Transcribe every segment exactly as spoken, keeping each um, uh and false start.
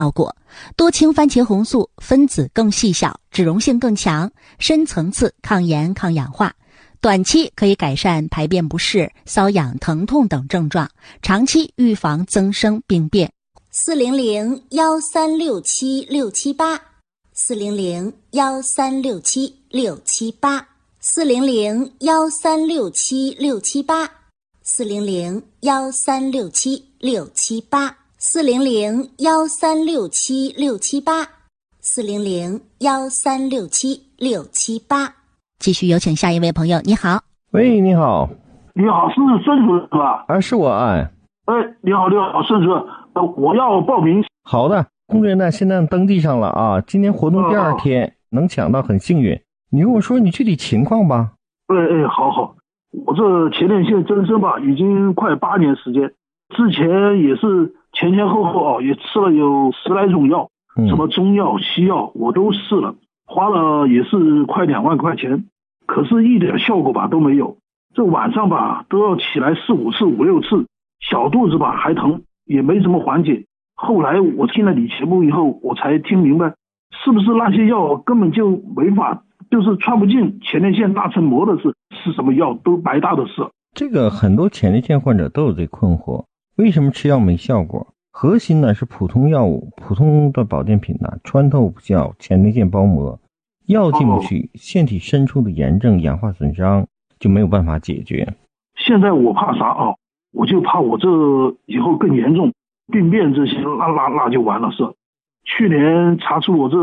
效果。多氢番茄红素分子更细小，脂溶性更强，深层次抗炎抗氧化，短期可以改善排便不适、瘙痒疼痛等症状，长期预防增生病变。四零零幺三六七六七八，四零零幺三六七六七八，四零零幺三六七六七八，四零零幺三六七六七八，四零零幺三六七六七八，四零零幺三六七六七八。继续有请下一位朋友，你好。 喂，你好。 你好，是孙主任是吧？ 啊，是我哎。 哎，你好，你好，孙主任，呃，我要报名。 好的，工作人员现在登记上了啊，今天活动第二天、哦、能抢到很幸运。你跟我说你具体情况吧。 哎哎，好好，我这前列腺增生吧，已经快八年时间，之前也是前前后后啊，也吃了有十来种药、嗯，什么中药、西药我都试了，花了也是快两万块钱，可是一点效果吧都没有。这晚上吧都要起来四五次、五六次，小肚子吧还疼，也没什么缓解。后来我听了你节目以后，我才听明白，是不是那些药根本就没法，就是穿不进前列腺大层膜的是是什么药都白搭的事。 这个很多前列腺患者都有这困惑，为什么吃药没效果？核心呢是普通药物、普通的保健品呢穿透不掉前列腺包膜，药进不去，腺体深处的炎症、氧化损伤就没有办法解决。 现在我怕啥啊？我就怕我这以后更严重，病变这些那那那就完了是。去年查出我这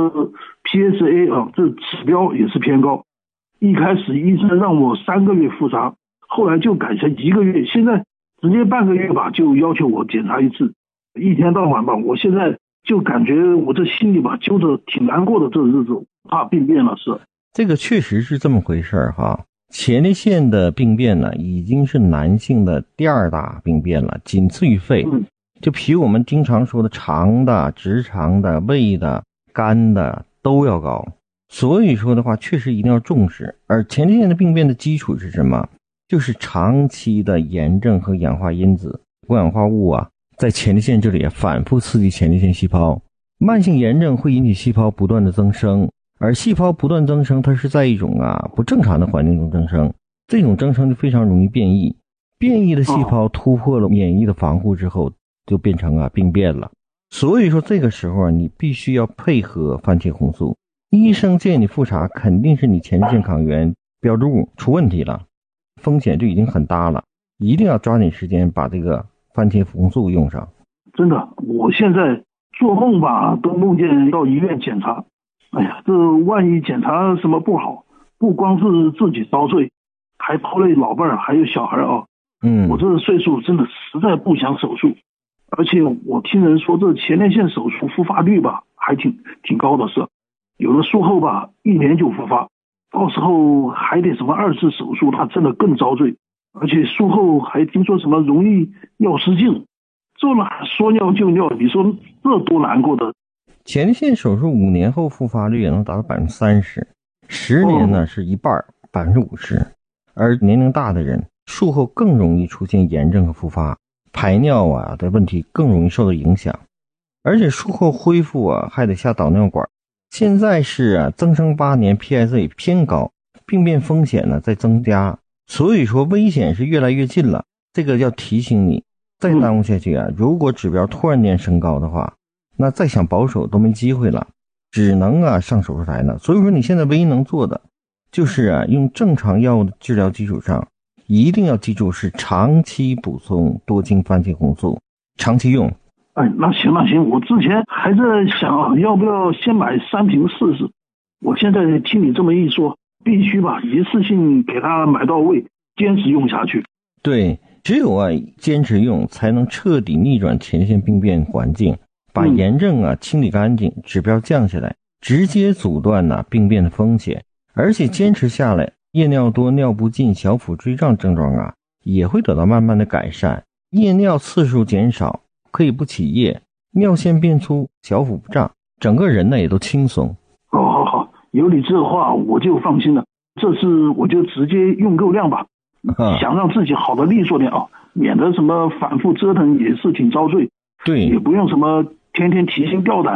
P S A 啊，这指标也是偏高。一开始医生让我三个月复查，后来就改成一个月，现在直接半个月吧就要求我检查一次。一天到晚吧，我现在就感觉我这心里吧揪着挺难过的，这日子怕病变了是。 这个确实是这么回事哈。前列腺的病变呢，已经是男性的第二大病变了，仅次于肺。嗯，就比我们经常说的肠的、直肠的、胃的、肝的都要高。所以说的话，确实一定要重视。而前列腺的病变的基础是什么？就是长期的炎症和氧化因子、过氧化物啊，在前列腺这里反复刺激前列腺细胞。慢性炎症会引起细胞不断的增生。而细胞不断增生，它是在一种啊不正常的环境中增生，这种增生就非常容易变异。变异的细胞突破了免疫的防护之后，就变成啊病变了。所以说这个时候啊，你必须要配合番茄红素。医生建议你复查，肯定是你前列腺抗原标志物出问题了，风险就已经很大了，一定要抓紧时间把这个番茄红素用上。 真的，我现在做梦吧都梦见到医院检查。哎呀，这万一检查什么不好，不光是自己遭罪，还拖累老伴儿还有小孩啊。 嗯， 我这岁数真的实在不想手术，而且我听人说这前列腺手术复发率吧还挺挺高的是，有的术后吧一年就复发，到时候还得什么二次手术，他真的更遭罪。而且术后还听说什么容易尿失禁，做了说尿就尿，你说这多难过的。 前列腺手术五年后复发率也能达到百分之三十，十年呢是一半，百分之五十。而年龄大的人术后更容易出现炎症和复发，排尿啊的问题更容易受到影响，而且术后恢复啊还得下导尿管。现在是啊增生八年 P S A 偏高，病变风险呢在增加，所以说危险是越来越近了。这个要提醒你，再耽误下去啊，如果指标突然间升高的话，那再想保守都没机会了，只能啊上手术台呢。所以说你现在唯一能做的就是啊用正常药物的治疗基础上，一定要记住是长期补充多氢番茄红素，长期用。 哎，那行那行，我之前还在想要不要先买三瓶试试，我现在听你这么一说，必须把一次性给它买到位，坚持用下去。 对，只有啊坚持用才能彻底逆转前列腺病变环境，把炎症啊清理干净，指标降下来，直接阻断啊病变的风险。而且坚持下来，夜尿多、尿不尽、小腹坠胀症状啊也会得到慢慢的改善，夜尿次数减少，可以不起夜，尿线变粗，小腹不胀，整个人呢也都轻松。 好好好，有你这话我就放心了，这次我就直接用够量吧，啊、想让自己好的利索点啊，免得什么反复折腾也是挺遭罪。 对， 也不用什么天天提心吊胆